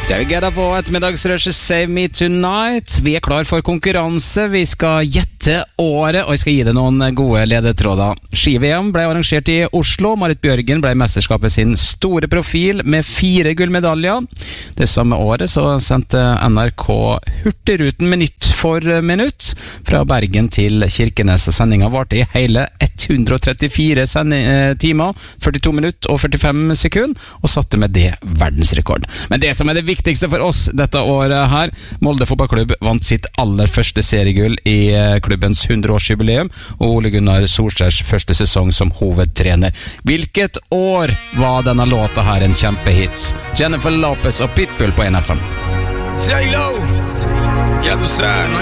David Guetta på ettermiddagsrushet Save Me Tonight. Vi klar for konkurranse. Vi skal gjette året, og jeg skal gi deg noen gode ledetråder. Ski-VM ble arrangert i Oslo. Marit Bjørgen ble mesterskapet sin store profil med 4 gullmedaljer. Det samme året så sendte NRK Hurtigruten minutt for minutt fra Bergen til Kirkenes. Sendingen varte i hele 134 timer, 42 minutter og 45 sekunder, og satte med det verdensrekord. Men det som er det viktigste for oss dette året her, Molde fotballklubb vant sitt aller første seriegull i klubbens 100-årsjubileum, og Ole Gunnar Solskjærs første sesong som hovedtrener. Hvilket år var denne låta her en kjempehit? Jennifer Lopez og Pitbull på NFM. J-Lo, ja du sabes, no